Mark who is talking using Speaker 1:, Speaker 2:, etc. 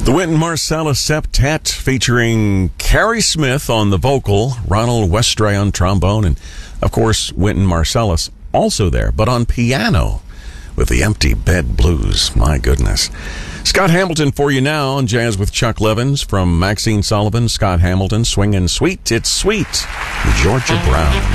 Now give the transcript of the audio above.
Speaker 1: The Wynton Marsalis Septet featuring Carrie Smith on the vocal, Ronald Westray on trombone, and, of course, Wynton Marsalis also there, but on piano with the Empty Bed Blues. My goodness. Scott Hamilton for you now on Jazz with Chuck Levins from Maxine Sullivan, Scott Hamilton, Swingin' Sweet. It's Sweet, Georgia Brown.